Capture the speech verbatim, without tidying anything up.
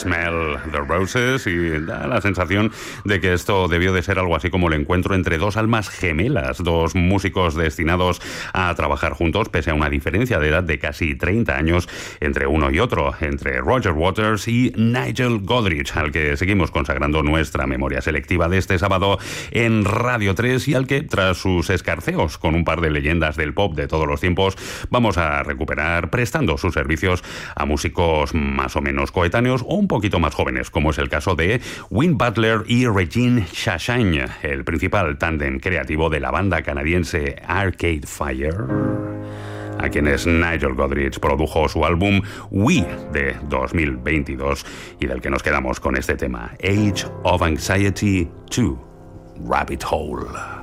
Smell the Roses, y da la sensación de que esto debió de ser algo así como el encuentro entre dos almas gemelas, dos músicos destinados a trabajar juntos pese a una diferencia de edad de casi treinta años entre uno y otro, entre Roger Waters y Nigel Godrich, al que seguimos consagrando nuestra memoria selectiva de este sábado en Radio tres, y al que, tras sus escarceos con un par de leyendas del pop de todos los tiempos, vamos a recuperar prestando sus servicios a músicos más o menos coetáneos o un poquito más jóvenes, como es el caso de Win Butler y Regine Chassagne, el principal tándem creativo de la banda canadiense Arcade Fire, a quienes Nigel Godrich produjo su álbum We de dos mil veintidós y del que nos quedamos con este tema, Age of Anxiety two, Rabbit Hole.